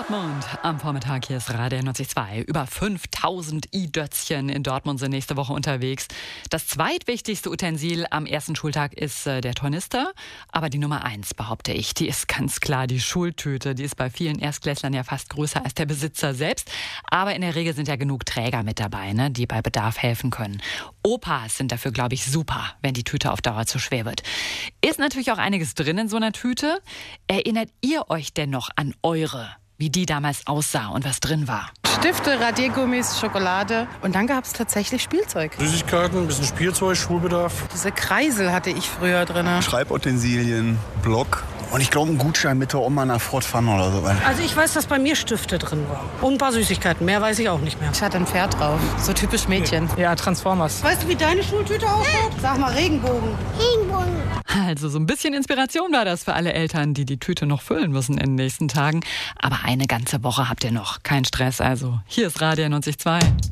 Dortmund. Am Vormittag hier ist Radio 92. Über 5000 i-Dötzchen in Dortmund sind nächste Woche unterwegs. Das zweitwichtigste Utensil am ersten Schultag ist der Tornister. Aber die Nummer 1, behaupte ich, die ist ganz klar die Schultüte. Die ist bei vielen Erstklässlern ja fast größer als der Besitzer selbst. Aber in der Regel sind ja genug Träger mit dabei, ne, die bei Bedarf helfen können. Opas sind dafür, glaube ich, super, wenn die Tüte auf Dauer zu schwer wird. Ist natürlich auch einiges drin in so einer Tüte. Erinnert ihr euch denn noch an eure, wie die damals aussah und was drin war? Stifte, Radiergummis, Schokolade und dann gab es tatsächlich Spielzeug. Süßigkeiten, ein bisschen Spielzeug, Schulbedarf. Diese Kreisel hatte ich früher drin. Schreibutensilien, Block und ich glaube einen Gutschein mit der Oma nach Fort Fun oder so. Also ich weiß, dass bei mir Stifte drin waren und ein paar Süßigkeiten. Mehr weiß ich auch nicht mehr. Ich hatte ein Pferd drauf, so typisch Mädchen. Ja, Transformers. Weißt du, wie deine Schultüte ausschaut? Sag mal, Regenbogen. Also so ein bisschen Inspiration war das für alle Eltern, die die Tüte noch füllen müssen in den nächsten Tagen. Aber eine ganze Woche habt ihr noch. Kein Stress also. Hier ist Radio 92.2.